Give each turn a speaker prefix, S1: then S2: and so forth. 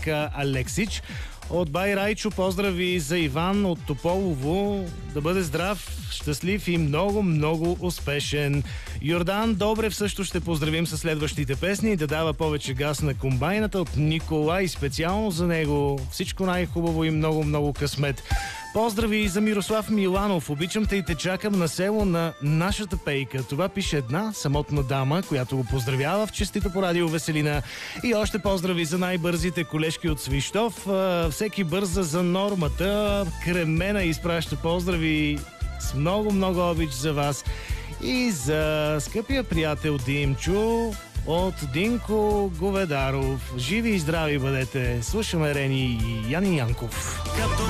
S1: Янка Алексич. От бай Райчо поздрави за Иван от Тополово. Да бъде здрав, щастлив и много, много успешен. Йордан Добрев също ще поздравим със следващите песни. Да дава повече газ на комбайната от Николай. Специално за него всичко най-хубаво и много, много късмет. Поздрави и за Мирослав Миланов. Обичам те и те чакам на село на нашата пейка. Това пише една самотна дама, която го поздравява в честито по радио Веселина. И още поздрави за най-бързите колежки от Свищов. Всеки бърза за нормата. Кремена изпраща поздрави с много, много обич за вас. И за скъпия приятел Димчо от Динко Говедаров. Живи и здрави бъдете. Слушаме Рени и Яни Янков.